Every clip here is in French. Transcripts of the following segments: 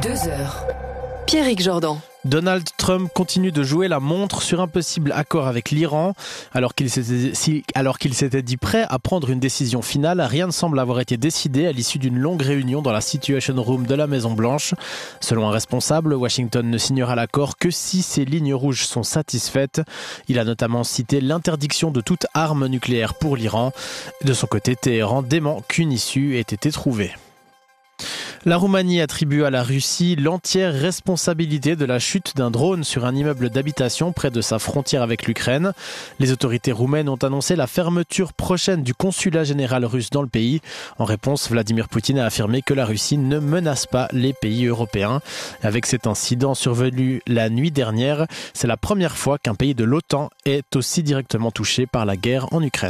2 heures. Pierrick Jordan. Donald Trump continue de jouer la montre sur un possible accord avec l'Iran. Alors qu'il s'était dit prêt à prendre une décision finale, rien ne semble avoir été décidé à l'issue d'une longue réunion dans la Situation Room de la Maison-Blanche. Selon un responsable, Washington ne signera l'accord que si ses lignes rouges sont satisfaites. Il a notamment cité l'interdiction de toute arme nucléaire pour l'Iran. De son côté, Téhéran dément qu'une issue ait été trouvée. La Roumanie attribue à la Russie l'entière responsabilité de la chute d'un drone sur un immeuble d'habitation près de sa frontière avec l'Ukraine. Les autorités roumaines ont annoncé la fermeture prochaine du consulat général russe dans le pays. En réponse, Vladimir Poutine a affirmé que la Russie ne menace pas les pays européens. Avec cet incident survenu la nuit dernière, c'est la première fois qu'un pays de l'OTAN est aussi directement touché par la guerre en Ukraine.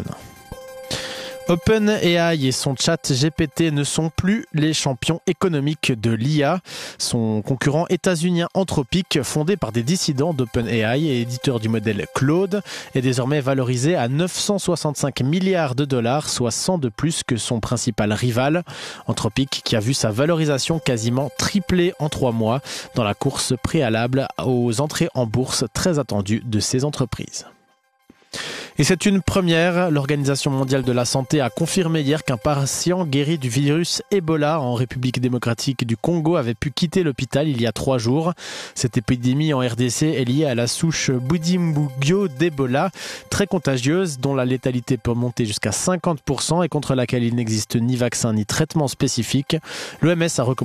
OpenAI et son chat GPT ne sont plus les champions économiques de l'IA. Son concurrent états-unien Anthropic, fondé par des dissidents d'OpenAI et éditeur du modèle Claude, est désormais valorisé à 965 milliards de dollars, soit 100 de plus que son principal rival. Anthropic qui a vu sa valorisation quasiment tripler en 3 mois dans la course préalable aux entrées en bourse très attendues de ces entreprises. Et c'est une première. L'Organisation mondiale de la santé a confirmé hier qu'un patient guéri du virus Ebola en République démocratique du Congo avait pu quitter l'hôpital il y a 3 jours. Cette épidémie en RDC est liée à la souche Budimbugyo d'Ebola, très contagieuse, dont la létalité peut monter jusqu'à 50% et contre laquelle il n'existe ni vaccin ni traitement spécifique. L'OMS a recommandé